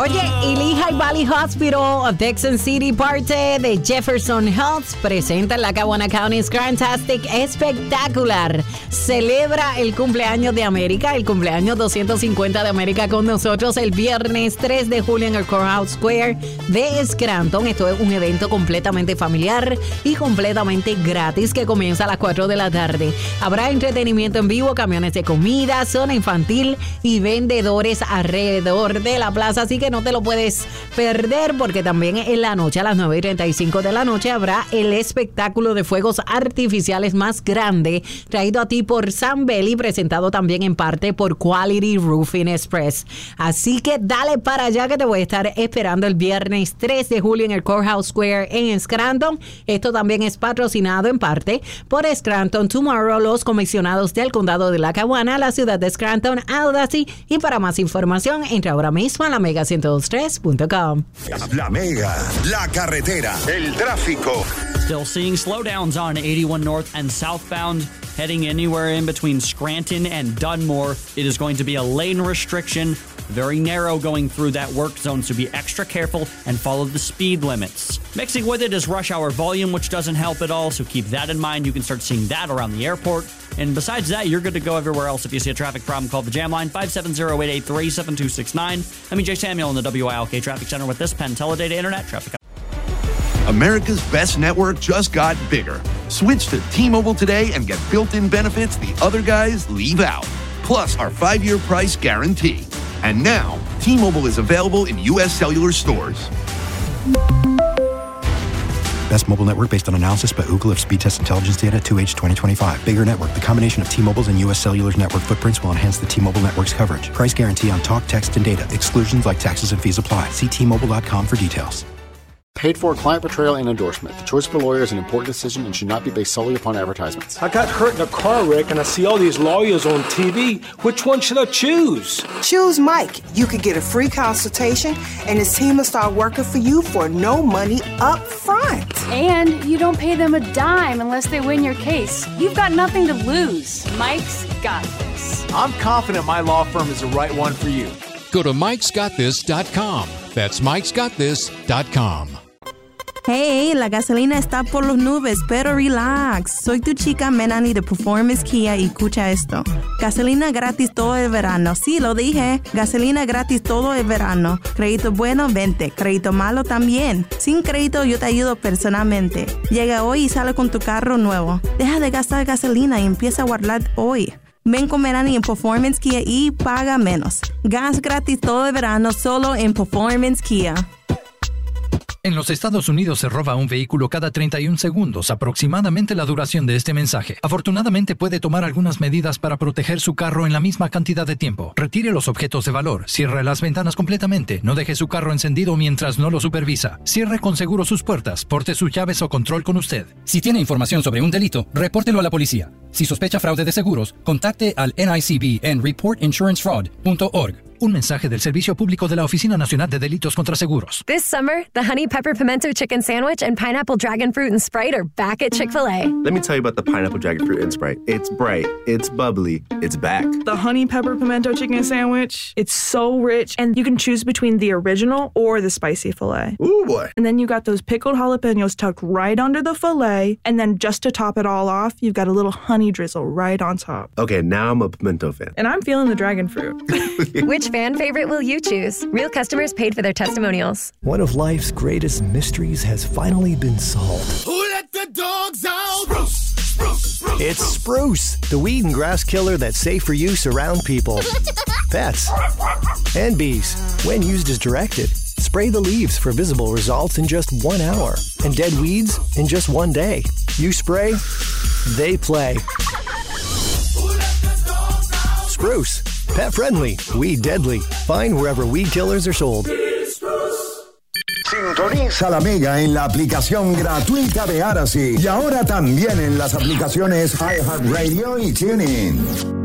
Oye, y Lehigh Valley Hospital of Texas City, parte de Jefferson Health, presenta en la Lackawanna County Scrantastic espectacular. Celebra el cumpleaños de América, el cumpleaños 250 de América con nosotros el viernes 3 de julio en el Courthouse Square de Scranton. Esto es un evento completamente familiar y completamente gratis que comienza a las 4 de la tarde. Habrá entretenimiento en vivo, camiones de comida, zona infantil y vendedores alrededor de la plaza, así que no te lo puedes perder, porque también en la noche a las 9:35 de la noche habrá el espectáculo de fuegos artificiales más grande traído a ti por Zambelli, presentado también en parte por Quality Roofing Express. Así que dale para allá que te voy a estar esperando el viernes 3 de julio en el Courthouse Square en Scranton. Esto también es patrocinado en parte por Scranton Tomorrow, los comisionados del condado de Lackawanna, la ciudad de Scranton, Audacy, y para más información entra ahora mismo a la Mega102.3.com. La Mega, la carretera, el tráfico. Still seeing slowdowns on 81 north and southbound, heading anywhere in between Scranton and Dunmore. It is going to be a lane restriction, very narrow going through that work zone, so be extra careful and follow the speed limits. Mixing with it is rush hour volume, which doesn't help at all, so keep that in mind. You can start seeing that around the airport. And besides that, you're good to go everywhere else. If you see a traffic problem, call the Jam Line, 570-883-7269. I'm EJ Samuel in the WILK Traffic Center with this Penn Teledata Internet Traffic. America's best network just got bigger. Switch to T-Mobile today and get built-in benefits the other guys leave out. Plus our 5-year price guarantee. And now, T-Mobile is available in U.S. cellular stores. Best mobile network based on analysis by Ookla of speed test intelligence data 2H 2025. Bigger network. The combination of T-Mobile's and U.S. Cellular's network footprints will enhance the T-Mobile network's coverage. Price guarantee on talk, text, and data. Exclusions like taxes and fees apply. See T-Mobile.com for details. Paid for client portrayal and endorsement. The choice of a lawyer is an important decision and should not be based solely upon advertisements. I got hurt in a car wreck and I see all these lawyers on TV. Which one should I choose? Choose Mike. You could get a free consultation and his team will start working for you for no money up front. And you don't pay them a dime unless they win your case. You've got nothing to lose. Mike's got this. I'm confident my law firm is the right one for you. Go to mikesgotthis.com. That's mikesgotthis.com. Hey, la gasolina está por los nubes, pero relax. Soy tu chica Melanie de Performance Kia y escucha esto. Gasolina gratis todo el verano. Sí, lo dije. Gasolina gratis todo el verano. Crédito bueno, vente. Crédito malo también. Sin crédito yo te ayudo personalmente. Llega hoy y sale con tu carro nuevo. Deja de gastar gasolina y empieza a guardar hoy. Ven con Melanie en Performance Kia y paga menos. Gas gratis todo el verano solo en Performance Kia. En los Estados Unidos se roba un vehículo cada 31 segundos, aproximadamente la duración de este mensaje. Afortunadamente puede tomar algunas medidas para proteger su carro en la misma cantidad de tiempo. Retire los objetos de valor, cierre las ventanas completamente, no deje su carro encendido mientras no lo supervisa. Cierre con seguro sus puertas, porte sus llaves o control con usted. Si tiene información sobre un delito, repórtelo a la policía. Si sospecha fraude de seguros, contacte al NICB en reportinsurancefraud.org. Un mensaje del Servicio Público de la Oficina Nacional de Delitos contra Seguros. This summer, the Honey Pepper Pimento Chicken Sandwich and Pineapple Dragon Fruit and Sprite are back at Chick-fil-A. Let me tell you about the Pineapple Dragon Fruit and Sprite. It's bright, it's bubbly, it's back. The Honey Pepper Pimento Chicken Sandwich, it's so rich, and you can choose between the original or the spicy filet. Ooh, boy. And then you got those pickled jalapenos tucked right under the filet, and then just to top it all off, you've got a little honey drizzle right on top. Okay, now I'm a pimento fan. And I'm feeling the dragon fruit. Which fan favorite will you choose? Real customers paid for their testimonials. One of life's greatest mysteries has finally been solved. Who let the dogs out? Spruce, spruce, spruce. It's Spruce, the weed and grass killer that's safe for use around people, pets, and bees. When used as directed, spray the leaves for visible results in just 1 hour, and dead weeds in just 1 day. You spray, they play. Spruce, pet friendly, weed deadly. Find wherever weed killers are sold. Sintoniza la Mega en la aplicación gratuita de Aracy y ahora también en las aplicaciones iHeartRadio y TuneIn.